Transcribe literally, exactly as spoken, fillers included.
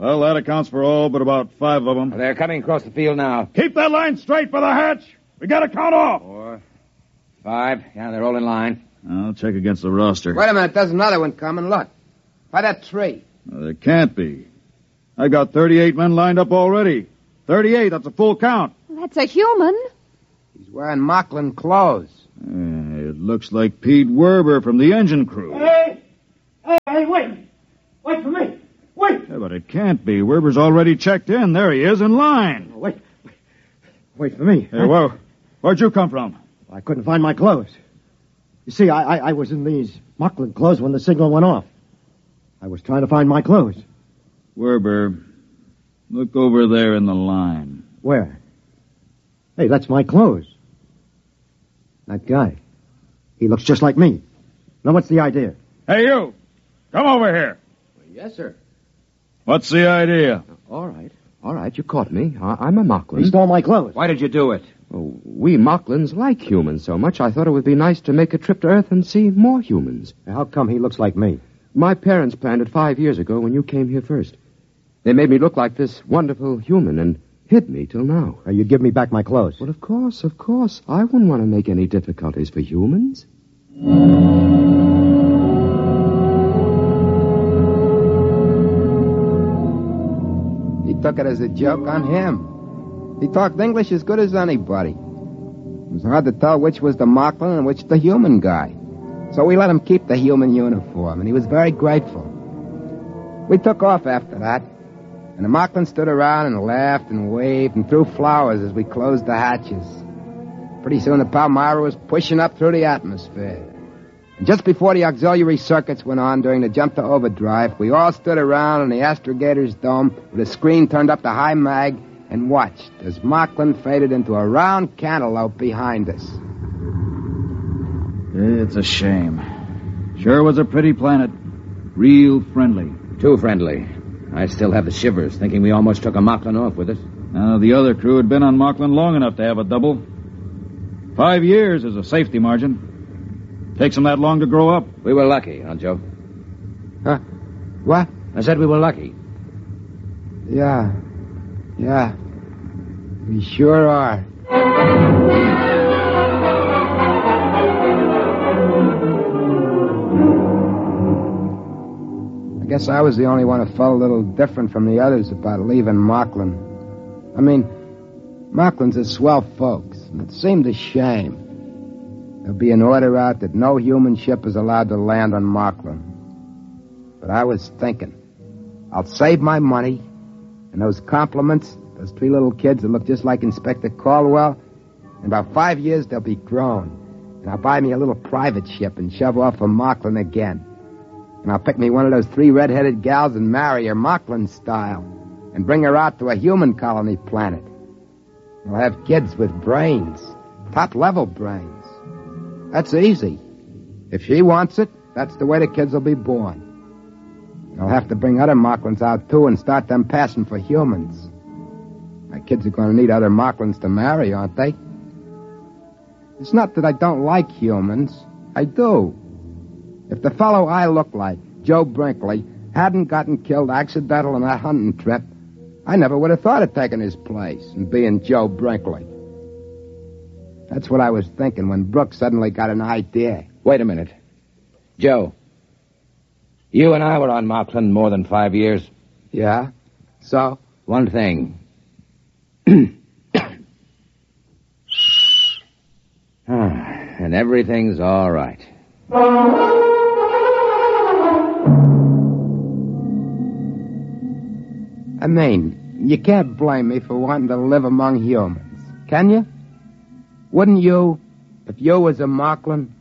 Well, that accounts for all but about five of them. They're coming across the field now. Keep that line straight for the hatch. We got to count off. Four, five. Yeah, they're all in line. I'll check against the roster. Wait a minute. There's another one coming. Look. By that tree. Well, there can't be. I got thirty-eight men lined up already. thirty-eight, that's a full count. That's a human. He's wearing Mocklin clothes. Uh, it looks like Pete Werber from the engine crew. Hey! Hey, hey, wait! Wait for me! Wait! Yeah, but it can't be. Werber's already checked in. There he is in line. Oh, wait. Wait, wait for me. Hey, whoa. Where'd you come from? I couldn't find my clothes. You see, I, I, I was in these Mocklin clothes when the signal went off. I was trying to find my clothes. Werber, look over there in the line. Where? Hey, that's my clothes. That guy. He looks just like me. Now, what's the idea? Hey, you! Come over here. Yes, sir. What's the idea? All right. All right, you caught me. I- I'm a Mocklin. He stole my clothes. Why did you do it? Oh, we Mocklins like humans so much, I thought it would be nice to make a trip to Earth and see more humans. How come he looks like me? My parents planned it five years ago when you came here first. They made me look like this wonderful human and hid me till now. Uh, you give me back my clothes. Well, of course, of course. I wouldn't want to make any difficulties for humans. He took it as a joke on him. He talked English as good as anybody. It was hard to tell which was the Mocklin and which the human guy. So we let him keep the human uniform, and he was very grateful. We took off after that, and the Mocklin stood around and laughed and waved and threw flowers as we closed the hatches. Pretty soon the Palmyra was pushing up through the atmosphere. And just before the auxiliary circuits went on during the jump to overdrive, we all stood around in the astrogator's dome with a screen turned up to high mag and watched as Mocklin faded into a round cantaloupe behind us. It's a shame. Sure was a pretty planet. Real friendly. Too friendly. I still have the shivers, thinking we almost took a Mocklin off with us. Now, the other crew had been on Mocklin long enough to have a double. Five years is a safety margin. Takes them that long to grow up. We were lucky, huh, Joe? Huh? What? I said we were lucky. Yeah. Yeah. We sure are. I guess I was the only one who felt a little different from the others about leaving Mocklin. I mean, Mocklin's are swell folks, and it seemed a shame. There'll be an order out that no human ship is allowed to land on Mocklin. But I was thinking, I'll save my money, and those compliments, those three little kids that look just like Inspector Caldwell, in about five years they'll be grown. And I'll buy me a little private ship and shove off from Mocklin again. And I'll pick me one of those three red-headed gals and marry her Mocklin style, and bring her out to a human colony planet. I'll have kids with brains, top-level brains. That's easy. If she wants it, that's the way the kids will be born. I'll have to bring other Mocklins out, too, and start them passing for humans. My kids are going to need other Mocklins to marry, aren't they? It's not that I don't like humans. I do. If the fellow I look like, Joe Brinkley, hadn't gotten killed accidental on that hunting trip, I never would have thought of taking his place and being Joe Brinkley. That's what I was thinking when Brooks suddenly got an idea. Wait a minute. Joe, you and I were on Mocklin more than five years. Yeah? So? One thing. And everything's all right. I mean, you can't blame me for wanting to live among humans, can you? Wouldn't you, if you was a Mocklin?